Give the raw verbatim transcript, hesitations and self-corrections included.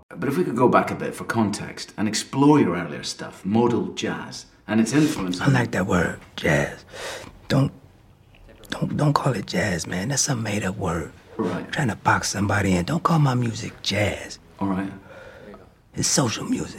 But if we could go back a bit for context and explore your earlier stuff, modal jazz, and its influence on... I like that word, jazz. Don't, don't, don't call it jazz, man. That's a made-up word. Right. Trying to box somebody in. Don't call my music jazz. All right. It's social music.